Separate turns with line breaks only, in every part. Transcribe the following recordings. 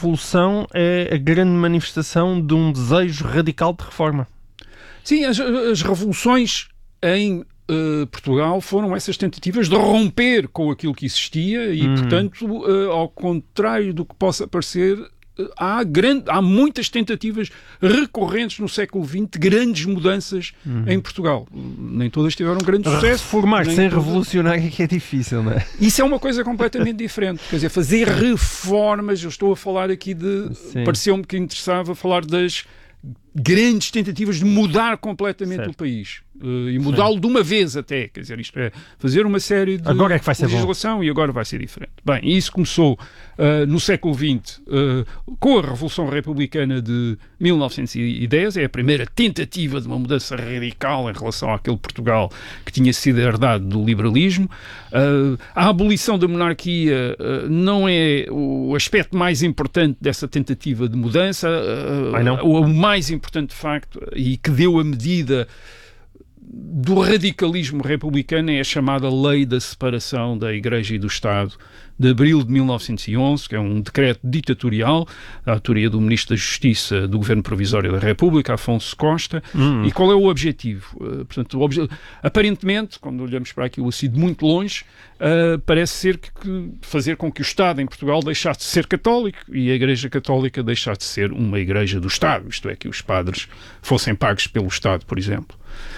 Revolução é a grande manifestação de um desejo radical de reforma.
Sim, as revoluções em Portugal foram essas tentativas de romper com aquilo que existia e, portanto, ao contrário do que possa parecer, há muitas tentativas recorrentes no século XX de grandes mudanças em Portugal. Nem todas tiveram grande sucesso.
Reformar sem revolucionar é que é difícil, não é?
Isso é uma coisa completamente diferente. Quer dizer, fazer reformas, eu estou a falar aqui pareceu-me que interessava falar das grandes tentativas de mudar completamente o país e mudá-lo de uma vez até, quer dizer, isto é, fazer uma série de
agora é que vai ser
legislação
bom.
E agora vai ser diferente. Bem, isso começou no século XX com a Revolução Republicana de 1910, é a primeira tentativa de uma mudança radical em relação àquele Portugal que tinha sido herdado do liberalismo. A abolição da monarquia não é o aspecto mais importante dessa tentativa de mudança, o mais importante de facto, e que deu a medida do radicalismo republicano, é a chamada Lei da Separação da Igreja e do Estado, de abril de 1911, que é um decreto ditatorial, da autoria do Ministro da Justiça do Governo Provisório da República, Afonso Costa. E qual é o objetivo? Portanto, aparentemente, quando olhamos para aquilo assim de muito longe, parece ser que fazer com que o Estado em Portugal deixasse de ser católico e a Igreja Católica deixasse de ser uma Igreja do Estado, isto é, que os padres fossem pagos pelo Estado, por exemplo.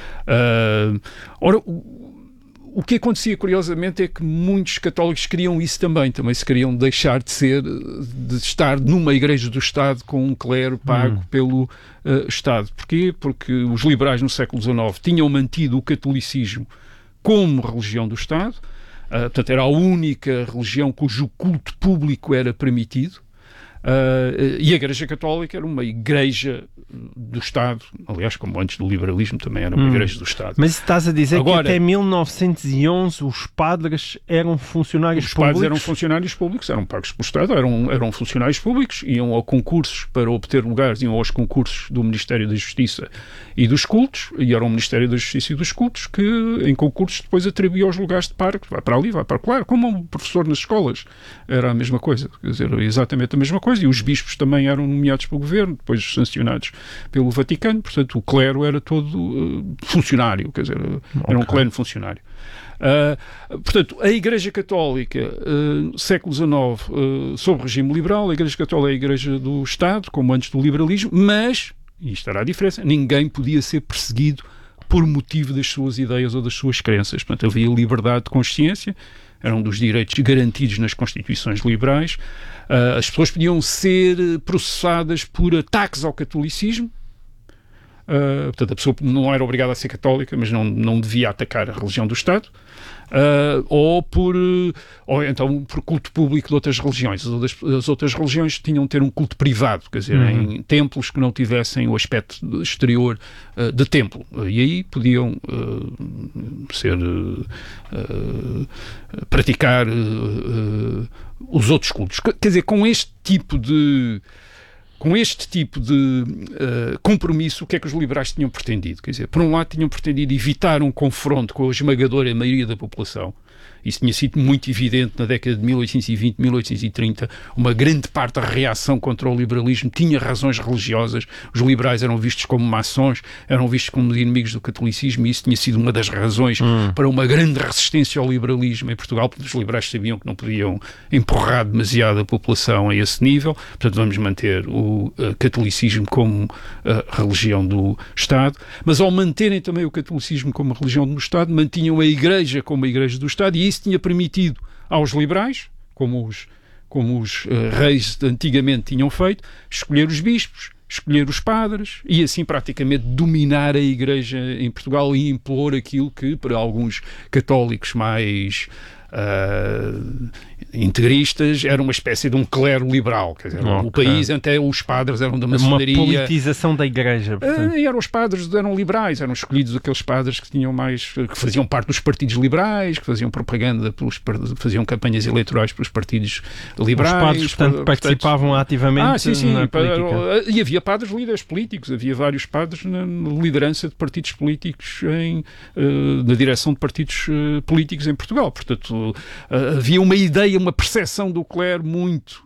Ora, o que acontecia, curiosamente, é que muitos católicos queriam isso também se queriam deixar de estar numa Igreja do Estado com um clero pago pelo Estado. Porquê? Porque os liberais no século XIX tinham mantido o catolicismo como religião do Estado, portanto era a única religião cujo culto público era permitido, e a Igreja Católica era uma igreja do Estado, aliás, como antes do liberalismo também era uma igreja do Estado.
Mas estás a dizer agora, que até 1911 os padres eram funcionários públicos?
Os padres eram funcionários públicos, eram pagos pelo Estado, eram funcionários públicos, iam a concursos para obter lugares, iam aos concursos do Ministério da Justiça e dos cultos, e era o Ministério da Justiça e dos cultos que em concursos depois atribuía os lugares de padre, vai para ali, vai para lá, como um professor nas escolas, era a mesma coisa, quer dizer, exatamente a mesma coisa, e os bispos também eram nomeados pelo governo, depois sancionados pelo Vaticano, portanto o clero era todo funcionário, quer dizer, era um clero funcionário. Portanto, a Igreja Católica, século XIX, sob regime liberal, a Igreja Católica é a Igreja do Estado, como antes do liberalismo, mas, e isto era a diferença, ninguém podia ser perseguido por motivo das suas ideias ou das suas crenças. Portanto, havia liberdade de consciência, era um dos direitos garantidos nas constituições liberais. As pessoas podiam ser processadas por ataques ao catolicismo. Portanto, a pessoa não era obrigada a ser católica, mas não devia atacar a religião do Estado. Ou então por culto público de outras religiões. As outras religiões tinham de ter um culto privado, quer dizer, em templos que não tivessem o aspecto exterior de templo. E aí podiam praticar os outros cultos. Quer dizer, com este tipo de compromisso, o que é que os liberais tinham pretendido? Quer dizer, por um lado tinham pretendido evitar um confronto com a esmagadora maioria da população. Isso tinha sido muito evidente na década de 1820, 1830. Uma grande parte da reação contra o liberalismo tinha razões religiosas. Os liberais eram vistos como maçons, eram vistos como inimigos do catolicismo, e isso tinha sido uma das razões para uma grande resistência ao liberalismo em Portugal, porque os liberais sabiam que não podiam empurrar demasiado a população a esse nível. Portanto, vamos manter o catolicismo como religião do Estado. Mas ao manterem também o catolicismo como religião do Estado, mantinham a Igreja como a Igreja do Estado, e isso tinha permitido aos liberais, como os reis antigamente tinham feito, escolher os bispos, escolher os padres e assim praticamente dominar a Igreja em Portugal e impor aquilo que para alguns católicos mais integristas era uma espécie de um clero liberal, quer dizer, o país, até os padres eram da maçonaria.
Uma politização da Igreja.
E os padres eram liberais, eram escolhidos aqueles padres que tinham que faziam parte dos partidos liberais, que faziam propaganda, faziam campanhas eleitorais pelos partidos liberais. Os
padres, portanto, participavam ativamente na política.
E havia padres líderes políticos, havia vários padres na liderança de partidos políticos, na direção de partidos políticos em Portugal. Portanto, Estado. Havia uma ideia, uma percepção do clero muito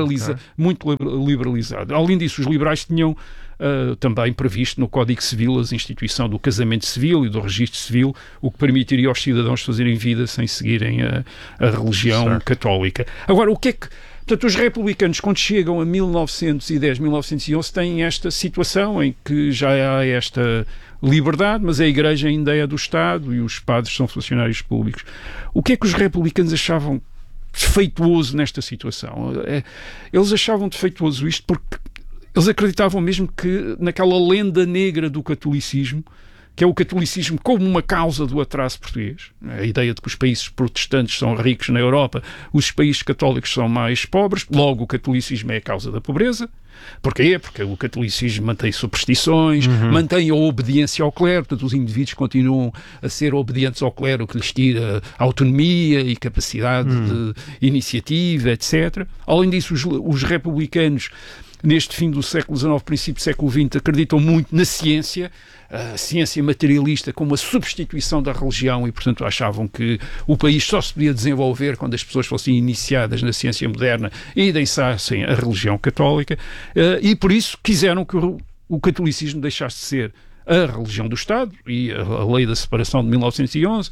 liberalizada. Além disso, os liberais tinham também previsto no Código Civil a instituição do casamento civil e do registro civil, o que permitiria aos cidadãos fazerem vida sem seguirem a religião católica. Agora, o que é que... Portanto, os republicanos, quando chegam a 1910, 1911, têm esta situação em que já há esta liberdade, mas a Igreja ainda é do Estado e os padres são funcionários públicos. O que é que os republicanos achavam defeituoso nesta situação? Eles achavam defeituoso isto porque eles acreditavam mesmo que naquela lenda negra do catolicismo, que é o catolicismo como uma causa do atraso português. A ideia de que os países protestantes são ricos na Europa, os países católicos são mais pobres, logo o catolicismo é a causa da pobreza. Porquê? Porque o catolicismo mantém superstições, mantém a obediência ao clero, portanto os indivíduos continuam a ser obedientes ao clero, o que lhes tira autonomia e capacidade de iniciativa, etc. Além disso, os republicanos, neste fim do século XIX, princípio do século XX, acreditam muito na ciência, a ciência materialista como a substituição da religião e, portanto, achavam que o país só se podia desenvolver quando as pessoas fossem iniciadas na ciência moderna e deixassem a religião católica, e por isso quiseram que o catolicismo deixasse de ser a religião do Estado, e a lei da separação de 1911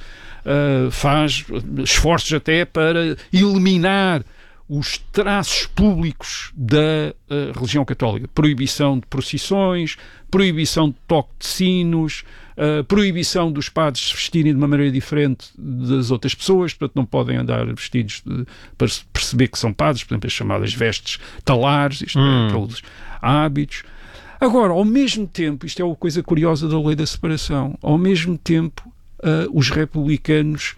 faz esforços até para eliminar os traços públicos da religião católica. Proibição de procissões, proibição de toque de sinos, proibição dos padres se vestirem de uma maneira diferente das outras pessoas, portanto não podem andar vestidos para perceber que são padres, por exemplo, as chamadas vestes talares, isto é, aqueles hábitos. Agora, ao mesmo tempo, isto é uma coisa curiosa da lei da separação, ao mesmo tempo os republicanos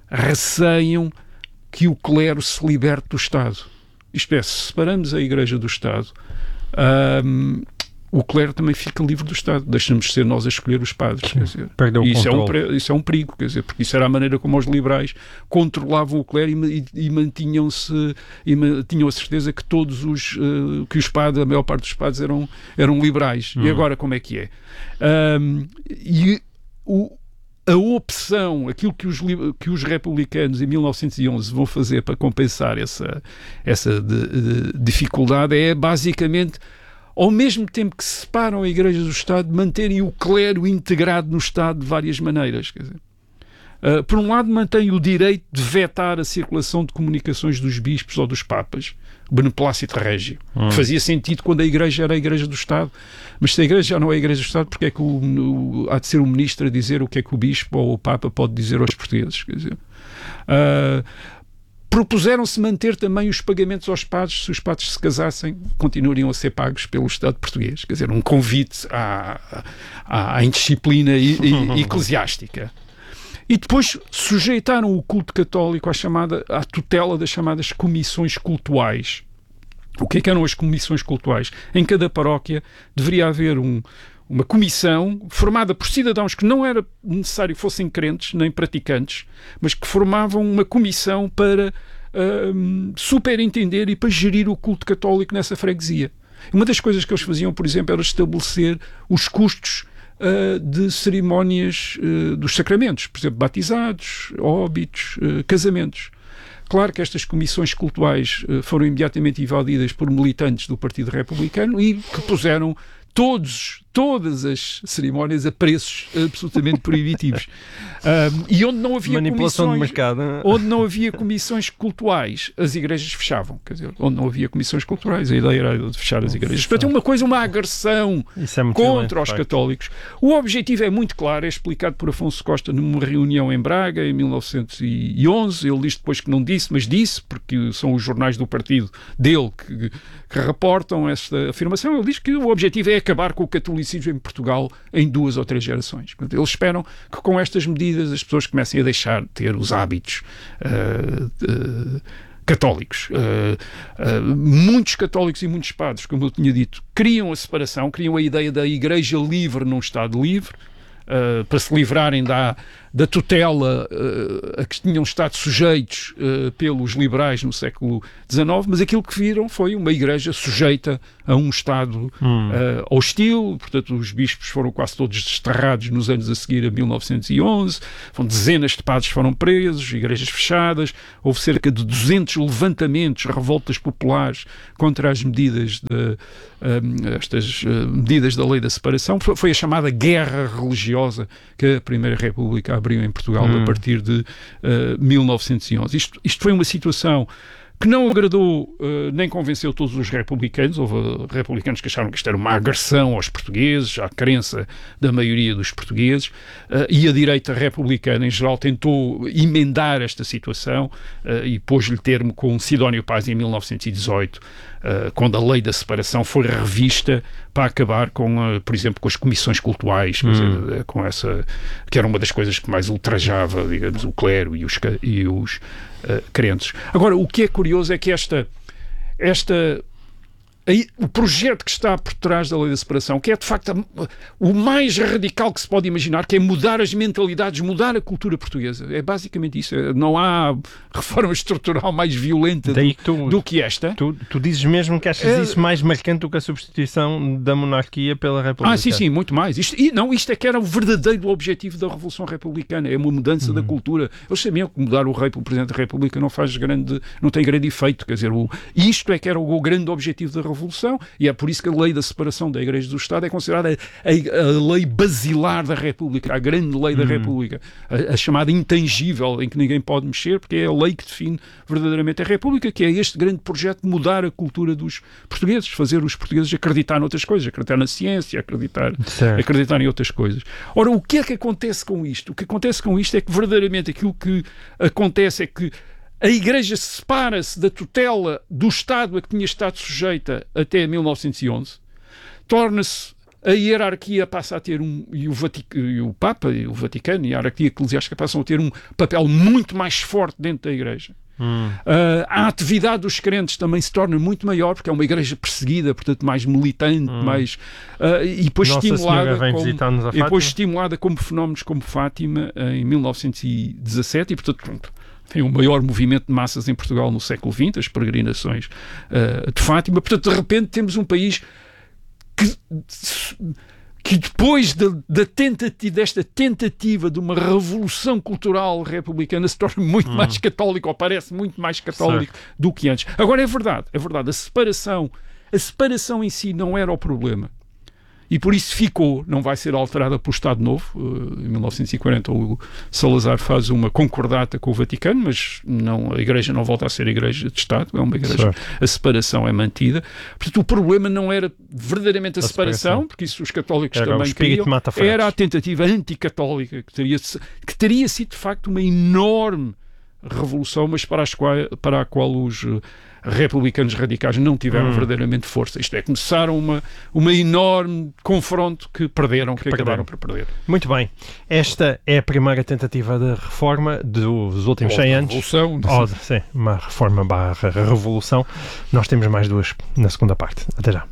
receiam que o clero se liberte do Estado. Isto é, se separamos a Igreja do Estado, o clero também fica livre do Estado. Deixamos de ser nós a escolher os padres. Quer dizer, isso é um perigo, quer dizer, porque isso era a maneira como os liberais controlavam o clero e tinham a certeza que todos que os padres, a maior parte dos padres eram liberais. E agora como é que é? A opção, aquilo que os republicanos em 1911 vão fazer para compensar essa dificuldade é basicamente, ao mesmo tempo que separam a Igreja do Estado, manterem o clero integrado no Estado de várias maneiras. Quer dizer, por um lado, mantém o direito de vetar a circulação de comunicações dos bispos ou dos papas, o beneplácito régio. Fazia sentido quando a Igreja era a Igreja do Estado, mas se a Igreja já não é a Igreja do Estado, porque é que há de ser o ministro a dizer o que é que o bispo ou o papa pode dizer aos portugueses? Quer dizer, propuseram-se manter também os pagamentos aos padres, se os padres se casassem, continuariam a ser pagos pelo Estado português. Quer dizer, um convite à indisciplina eclesiástica. E depois sujeitaram o culto católico à tutela das chamadas comissões cultuais. O que é que eram as comissões cultuais? Em cada paróquia deveria haver uma comissão formada por cidadãos que não era necessário que fossem crentes nem praticantes, mas que formavam uma comissão para superentender e para gerir o culto católico nessa freguesia. Uma das coisas que eles faziam, por exemplo, era estabelecer os custos de cerimónias dos sacramentos, por exemplo, batizados, óbitos, casamentos. Claro que estas comissões cultuais foram imediatamente invadidas por militantes do Partido Republicano e que puseram todas as cerimónias a preços absolutamente proibitivos. E onde não havia
manipulação de mercado.
Onde não havia comissões cultuais, as igrejas fechavam. Quer dizer, onde não havia comissões culturais, a ideia era de fechar as igrejas. Portanto, é uma agressão contra os católicos. O objetivo é muito claro, é explicado por Afonso Costa numa reunião em Braga, em 1911. Ele diz depois que não disse, mas disse, porque são os jornais do partido dele que reportam esta afirmação. Ele diz que o objetivo é acabar com o catolicismo em Portugal em 2 ou 3 gerações. Portanto, eles esperam que com estas medidas as pessoas comecem a deixar de ter os hábitos católicos. Muitos católicos e muitos padres, como eu tinha dito, queriam a separação, queriam a ideia da Igreja livre num Estado livre. para se livrarem da tutela a que tinham estado sujeitos pelos liberais no século XIX, mas aquilo que viram foi uma igreja sujeita a um Estado hostil. Portanto, os bispos foram quase todos desterrados nos anos a seguir a 1911, dezenas de padres foram presos, igrejas fechadas, houve cerca de 200 levantamentos, revoltas populares contra as medidas estas medidas da lei da separação. Foi a chamada guerra religiosa que a Primeira República abriu em Portugal a partir de 1911. Isto foi uma situação que não agradou nem convenceu todos os republicanos. Houve republicanos que acharam que isto era uma agressão aos portugueses, à crença da maioria dos portugueses, e a direita republicana em geral tentou emendar esta situação e pôs-lhe termo com Sidónio Paz em 1918, quando a lei da separação foi revista para acabar com, por exemplo, com as comissões cultuais, quer dizer, com essa, que era uma das coisas que mais ultrajava, digamos, o clero e os crentes. Agora, o que é curioso é que o projeto que está por trás da lei da separação, que é de facto o mais radical que se pode imaginar, que é mudar as mentalidades, mudar a cultura portuguesa. É basicamente isso. Não há reforma estrutural mais violenta do que esta.
Tu dizes mesmo que achas isso mais marcante do que a substituição da monarquia pela República.
Sim, muito mais. Isto é que era o verdadeiro objetivo da Revolução Republicana, é uma mudança da cultura. Eles sabiam que mudar o rei pelo Presidente da República não tem grande efeito. Quer dizer, isto é que era o grande objetivo da Revolução, e é por isso que a lei da separação da Igreja e do Estado é considerada a lei basilar da República, a grande lei da República, a chamada intangível, em que ninguém pode mexer, porque é a lei que define verdadeiramente a República, que é este grande projeto de mudar a cultura dos portugueses, fazer os portugueses acreditar noutras coisas, acreditar na ciência, acreditar em outras coisas. Ora, o que é que acontece com isto? O que acontece com isto é que verdadeiramente aquilo que acontece é que a Igreja separa-se da tutela do Estado a que tinha estado sujeita até 1911, torna-se, a hierarquia passa a ter e o Papa e o Vaticano e a hierarquia eclesiástica passam a ter um papel muito mais forte dentro da Igreja. A atividade dos crentes também se torna muito maior, porque é uma igreja perseguida, portanto mais militante, e depois estimulada como fenómenos como Fátima em 1917, e portanto tem o maior movimento de massas em Portugal no século XX, as peregrinações de Fátima. Portanto, de repente temos um país que depois desta tentativa de uma revolução cultural republicana se torna muito mais católico, ou parece muito mais católico do que antes. Agora é verdade, a separação em si não era o problema. E por isso não vai ser alterada por Estado Novo. Em 1940 o Salazar faz uma concordata com o Vaticano, mas a Igreja não volta a ser Igreja de Estado, é uma Igreja, a separação é mantida. Portanto, o problema não era verdadeiramente a separação, porque isso os católicos também queriam, era a tentativa anticatólica, que teria sido de facto uma enorme revolução, mas para a qual os republicanos radicais não tiveram verdadeiramente força. Isto é, começaram uma enorme confronto que acabaram por perder.
Muito bem. Esta é a primeira tentativa de reforma dos últimos 100 anos.
Revolução.
Sim, uma reforma / revolução. Nós temos mais duas na segunda parte. Até já.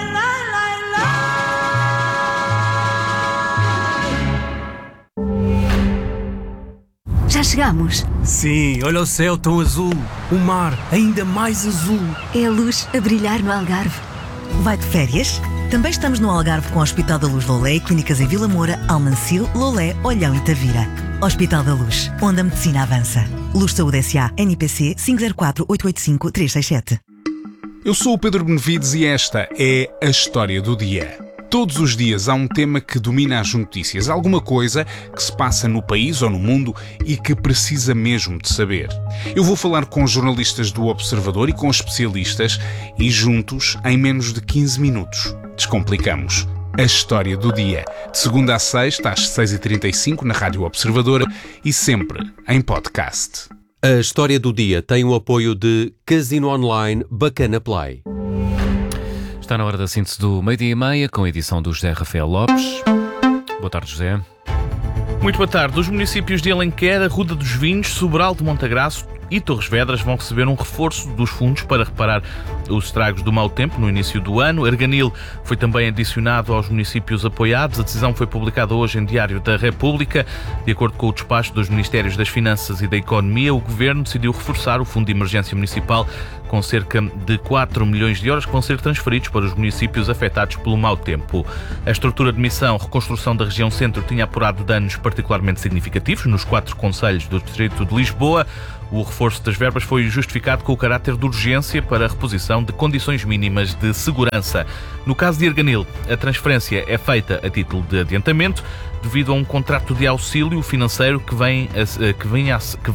Já chegamos?
Sim, olha o céu tão azul, o mar ainda mais azul.
É a luz a brilhar no Algarve.
Vai de férias? Também estamos no Algarve com o Hospital da Luz Loulé e clínicas em Vila Moura, Almancil, Loulé, Olhão e Tavira. Hospital da Luz, onde a medicina avança. Luz Saúde S.A. NPC 504-885-367.
Eu sou o Pedro Benevides e esta é a História do Dia. Todos os dias há um tema que domina as notícias, alguma coisa que se passa no país ou no mundo e que precisa mesmo de saber. Eu vou falar com jornalistas do Observador e com especialistas e juntos, em menos de 15 minutos, descomplicamos a História do Dia. De segunda a sexta, às 6h35, na Rádio Observador e sempre em podcast.
A História do Dia tem o apoio de Casino Online Bacana Play.
Está na hora da síntese do 12h30, com a edição do José Rafael Lopes. Boa tarde, José.
Muito boa tarde. Os municípios de Alenquer, Arruda dos Vinhos, Sobral de Montagraço, e Torres Vedras vão receber um reforço dos fundos para reparar os estragos do mau tempo no início do ano. Arganil foi também adicionado aos municípios apoiados. A decisão foi publicada hoje em Diário da República. De acordo com o despacho dos Ministérios das Finanças e da Economia, o Governo decidiu reforçar o Fundo de Emergência Municipal com cerca de 4 milhões de euros que vão ser transferidos para os municípios afetados pelo mau tempo. A estrutura de missão Reconstrução da Região Centro tinha apurado danos particularmente significativos nos 4 concelhos do Distrito de Lisboa. O reforço das verbas foi justificado com o caráter de urgência para a reposição de condições mínimas de segurança. No caso de Arganil, a transferência é feita a título de adiantamento, devido a um contrato de auxílio financeiro que venha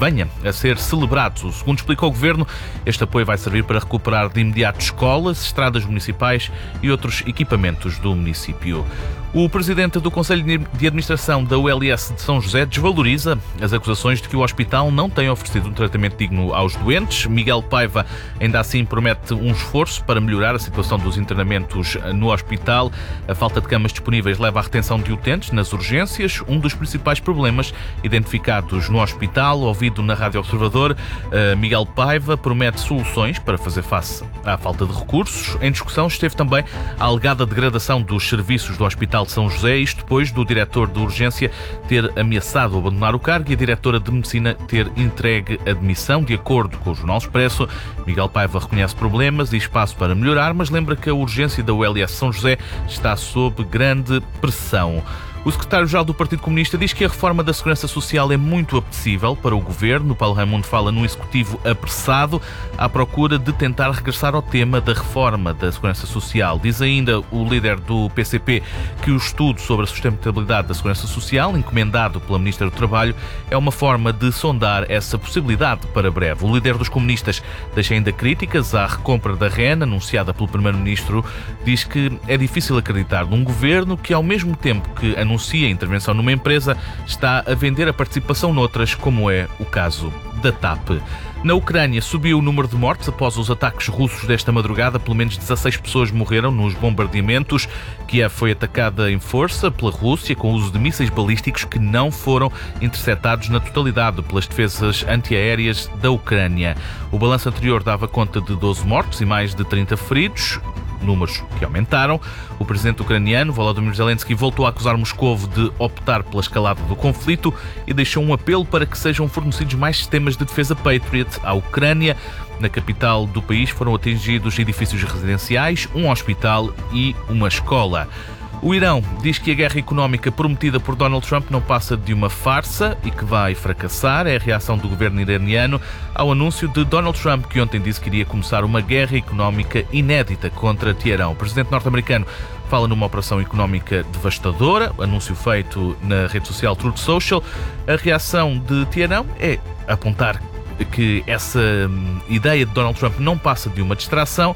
a ser celebrado. Segundo explicou o Governo, este apoio vai servir para recuperar de imediato escolas, estradas municipais e outros equipamentos do município. O presidente do Conselho de Administração da ULS de São José desvaloriza as acusações de que o hospital não tem oferecido um tratamento digno aos doentes. Miguel Paiva ainda assim promete um esforço para melhorar a situação dos internamentos no hospital. A falta de camas disponíveis leva à retenção de utentes nas urgências. Um dos principais problemas identificados no hospital, ouvido na Rádio Observador, Miguel Paiva promete soluções para fazer face à falta de recursos. Em discussão esteve também a alegada degradação dos serviços do Hospital de São José, isto depois do diretor de urgência ter ameaçado abandonar o cargo e a diretora de medicina ter entregue a demissão. De acordo com o Jornal Expresso, Miguel Paiva reconhece problemas e espaço para melhorar, mas lembra que a urgência da ULS São José está sob grande pressão. O secretário-geral do Partido Comunista diz que a reforma da Segurança Social é muito apetecível para o Governo. Paulo Raimundo fala num executivo apressado à procura de tentar regressar ao tema da reforma da Segurança Social. Diz ainda o líder do PCP que o estudo sobre a sustentabilidade da Segurança Social, encomendado pela Ministra do Trabalho, é uma forma de sondar essa possibilidade para breve. O líder dos comunistas deixa ainda críticas à recompra da REN, anunciada pelo Primeiro-Ministro. Diz que é difícil acreditar num Governo que, ao mesmo tempo que anuncia a intervenção numa empresa, está a vender a participação noutras, como é o caso da TAP. Na Ucrânia subiu o número de mortes após os ataques russos desta madrugada. Pelo menos 16 pessoas morreram nos bombardeamentos. Kiev foi atacada em força pela Rússia com o uso de mísseis balísticos que não foram interceptados na totalidade pelas defesas antiaéreas da Ucrânia. O balanço anterior dava conta de 12 mortos e mais de 30 feridos. Números que aumentaram. O presidente ucraniano, Volodymyr Zelensky, voltou a acusar Moscovo de optar pela escalada do conflito e deixou um apelo para que sejam fornecidos mais sistemas de defesa Patriot à Ucrânia. Na capital do país foram atingidos edifícios residenciais, um hospital e uma escola. O Irão diz que a guerra económica prometida por Donald Trump não passa de uma farsa e que vai fracassar. É a reação do governo iraniano ao anúncio de Donald Trump, que ontem disse que iria começar uma guerra económica inédita contra Teherão. O presidente norte-americano fala numa operação económica devastadora, anúncio feito na rede social Truth Social. A reação de Teherão é apontar que essa ideia de Donald Trump não passa de uma distração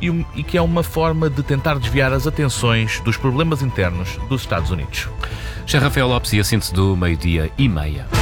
e que é uma forma de tentar desviar as atenções dos problemas internos dos Estados Unidos.
José Rafael Lopes e a síntese do 12:30.